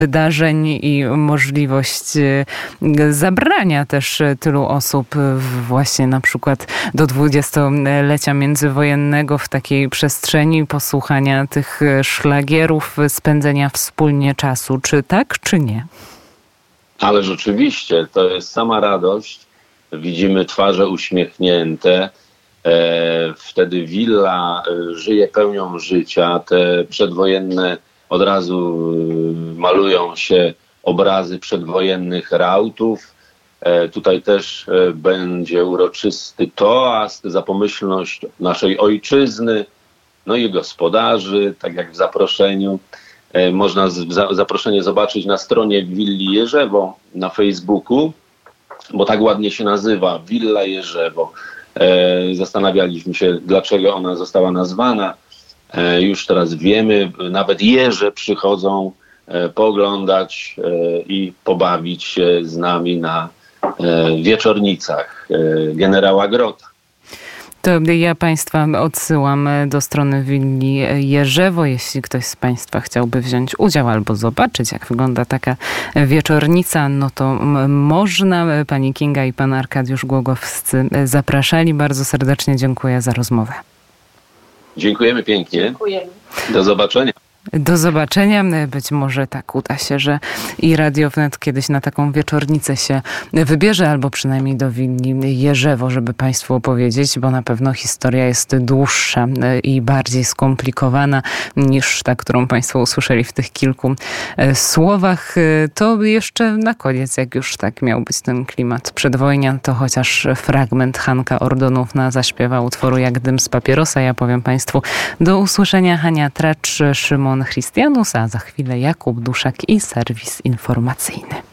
wydarzeń i możliwość zabrania też tylu osób właśnie na przykład do 20-lecia międzywojennego w takiej przestrzeni, posłuchania tych szlagierów, spędzenia wspólnie czasu. Czy tak, czy nie? Ale rzeczywiście, to jest sama radość. Widzimy twarze uśmiechnięte. Wtedy willa żyje pełnią życia. Te przedwojenne od razu malują się obrazy przedwojennych rautów. Tutaj też będzie uroczysty toast za pomyślność naszej ojczyzny, no i gospodarzy, tak jak w zaproszeniu. Można zaproszenie zobaczyć na stronie Willi Jerzewo na Facebooku, bo tak ładnie się nazywa, Willa Jerzewo. Zastanawialiśmy się, dlaczego ona została nazwana. Już teraz wiemy, nawet jeże przychodzą pooglądać i pobawić się z nami na wieczornicach generała Grota. To ja Państwa odsyłam do strony Willi Jerzewo. Jeśli ktoś z Państwa chciałby wziąć udział albo zobaczyć, jak wygląda taka wieczornica, no to można. Pani Kinga i pan Arkadiusz Głogowscy zapraszali. Bardzo serdecznie dziękuję za rozmowę. Dziękujemy pięknie. Dziękujemy. Do zobaczenia. Do zobaczenia. Być może tak uda się, że i Radio Wnet kiedyś na taką wieczornicę się wybierze, albo przynajmniej do Willi Jerzewo, żeby Państwu opowiedzieć, bo na pewno historia jest dłuższa i bardziej skomplikowana niż ta, którą Państwo usłyszeli w tych kilku słowach. To jeszcze na koniec, jak już tak miał być ten klimat przedwojnia, to chociaż fragment Hanka Ordonówna zaśpiewa utworu Jak dym z papierosa. Ja powiem Państwu do usłyszenia. Hania Tracz, Szymon Christianus, a za chwilę Jakub Duszak i serwis informacyjny.